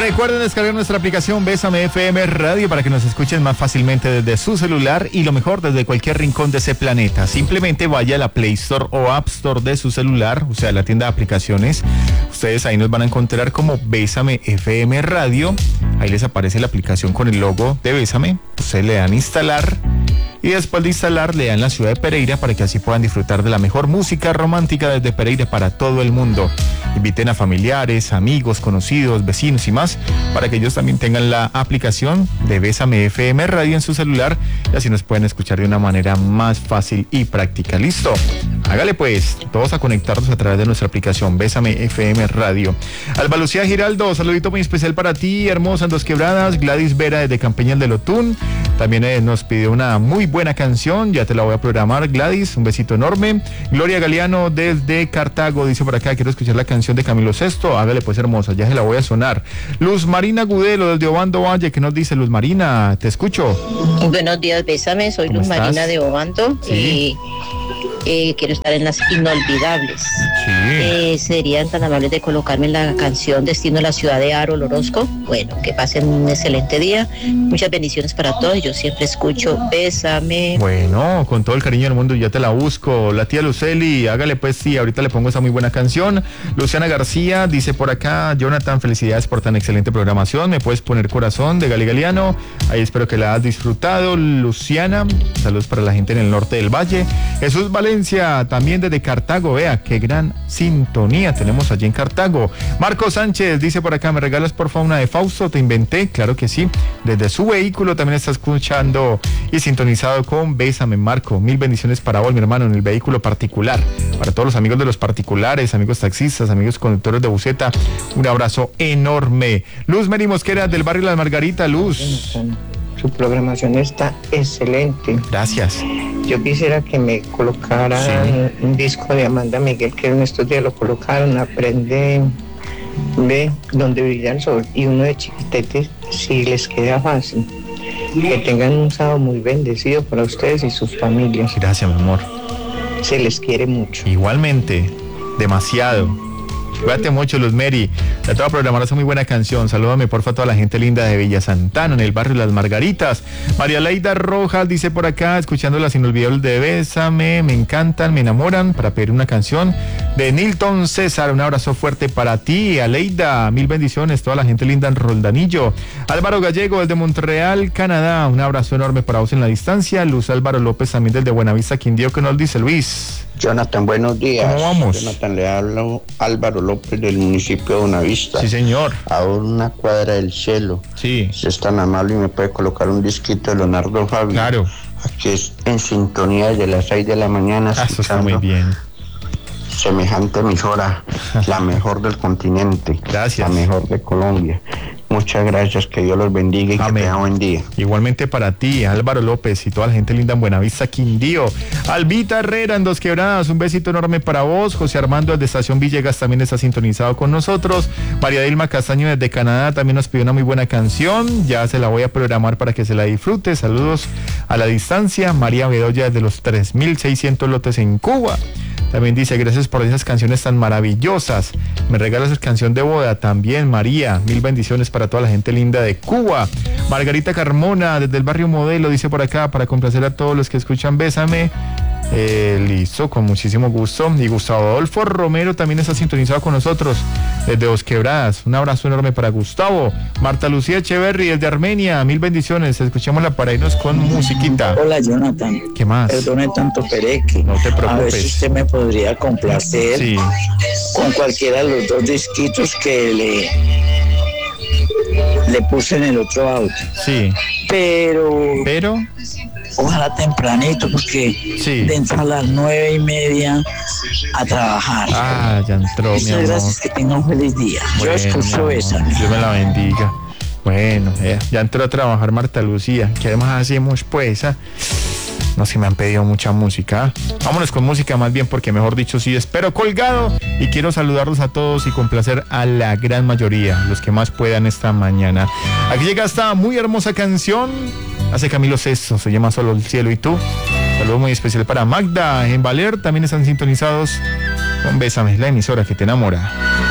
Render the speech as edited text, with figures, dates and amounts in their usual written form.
Recuerden descargar nuestra aplicación Bésame FM Radio para que nos escuchen más fácilmente desde su celular y lo mejor desde cualquier rincón de ese planeta. Simplemente vaya a la Play Store o App Store de su celular, o sea, la tienda de aplicaciones. Ustedes ahí nos van a encontrar como Bésame FM Radio. Ahí les aparece la aplicación con el logo de Bésame. Ustedes le dan instalar. Y después de instalar le dan la ciudad de Pereira para que así puedan disfrutar de la mejor música romántica desde Pereira para todo el mundo. Inviten a familiares, amigos, conocidos, vecinos y más para que ellos también tengan la aplicación de Bésame FM Radio en su celular y así nos pueden escuchar de una manera más fácil y práctica. ¿Listo? Hágale pues, todos a conectarnos a través de nuestra aplicación Bésame FM Radio. Alba Lucía Giraldo, saludito muy especial para ti, hermosa en Dos Quebradas. Gladys Vera desde Campeñas del Otún también nos pidió una muy buena canción, ya te la voy a programar, Gladys, un besito enorme. Gloria Galeano desde Cartago dice por acá, quiero escuchar la canción de Camilo Sesto. Hágale pues, hermosa, ya se la voy a sonar. Luz Marina Gudelo desde Obando Valle, ¿qué nos dice Luz Marina? Te escucho. Buenos días, Bésame, soy Luz Marina de Obando. Sí. Quiero estar en las inolvidables. Sí. ¿Serían tan amables de colocarme en la canción Destino a la ciudad de Aro, Orozco? Bueno, que pasen un excelente día. Muchas bendiciones para todos. Yo siempre escucho Bésame. Bueno, con todo el cariño del mundo, ya te la busco. La tía Luceli, hágale pues, sí, ahorita le pongo esa muy buena canción. Luciana García dice por acá, Jonathan, felicidades por tan excelente programación. Me puedes poner corazón de Gali Galeano. Ahí espero que la has disfrutado, Luciana. Saludos para la gente en el norte del valle. Jesús Valencia, también desde Cartago. Vea, qué gran sintonía tenemos allí en Cartago. Marco Sánchez dice por acá, ¿me regalas por favor una de Fausto? Te inventé, claro que sí. Desde su vehículo también está escuchando y sintonizado con Bésame, Marco. Mil bendiciones para vos, mi hermano, en el vehículo particular. Para todos los amigos de los particulares, amigos taxistas, amigos conductores de buseta, un abrazo enorme. Luz Mary Mosquera del barrio Las Margaritas. Luz. Su programación está excelente. Gracias. Yo quisiera que me colocaran un disco de Amanda Miguel, que en estos días lo colocaron, Aprende, ve donde brilla el sol, y uno de Chiquitetes, si les queda fácil. Que tengan un sábado muy bendecido para ustedes y sus familias. Gracias, mi amor. Se les quiere mucho. Igualmente, demasiado. Cuídate mucho, Luz Mary. Ya te voy a programar esa muy buena canción. Salúdame porfa a toda la gente linda de Villa Santana, en el barrio Las Margaritas. María Leida Rojas dice por acá, escuchando las inolvidables de Bésame, me encantan, me enamoran, para pedir una canción de Nilton César. Un abrazo fuerte para ti, Aleida. Mil bendiciones, toda la gente linda en Roldanillo. Álvaro Gallego desde Montreal, Canadá. Un abrazo enorme para vos en la distancia. Luz Álvaro López también desde Buenavista, Quindío. ¿Qué nos dice Luis? Jonathan, buenos días. ¿Cómo vamos? Jonathan, le hablo Álvaro López del municipio de Buenavista. Sí, señor. A una cuadra del cielo. Sí. Si es tan amable y me puede colocar un disquito de Leonardo Fabio. Claro. Aquí es en sintonía desde las 6 de la mañana. Eso está muy bien. Semejante emisora, la mejor del continente. Gracias. La mejor de Colombia. Muchas gracias, que Dios los bendiga y amén. Que tenga buen día. Igualmente para ti, Álvaro López y toda la gente linda en Buenavista, Quindío. Albita Herrera en Dos Quebradas, un besito enorme para vos. José Armando desde Estación Villegas también está sintonizado con nosotros. María Dilma Castaño desde Canadá también nos pidió una muy buena canción, ya se la voy a programar para que se la disfrute. Saludos a la distancia. María Bedoya desde los 3.600 lotes en Cuba. También dice, gracias por esas canciones tan maravillosas. Me regalas esa canción de boda también, María. Mil bendiciones para toda la gente linda de Cuba. Margarita Carmona, desde el barrio Modelo, dice por acá, para complacer a todos los que escuchan Bésame. Listo, con muchísimo gusto. Y Gustavo Adolfo Romero también está sintonizado con nosotros desde Dos Quebradas. Un abrazo enorme para Gustavo. Marta Lucía Echeverry desde Armenia, mil bendiciones. Escuchémosla para irnos con musiquita. Hola, Jonathan. ¿Qué más? Perdone tanto pereque. No te preocupes. A ver si usted me podría complacer con cualquiera de los dos disquitos que le puse en el otro audio. Sí. Pero ojalá tempranito, porque dentro a las 9:30 a trabajar. Ah, ya entró, mi amor. Gracias, que tenga un feliz día. Bueno, yo escucho esa. Dios me la bendiga. Bueno, ya entró a trabajar Marta Lucía. ¿Qué además hacemos pues? No sé, me han pedido mucha música. Vámonos con música más bien, porque mejor dicho sí espero colgado. Y quiero saludarlos a todos y complacer a la gran mayoría, los que más puedan esta mañana. Aquí llega esta muy hermosa canción. Hace Camilo Sesto, se llama Solo el cielo y tú. Saludo muy especial para Magda en Valer. También están sintonizados con Bésame, la emisora que te enamora.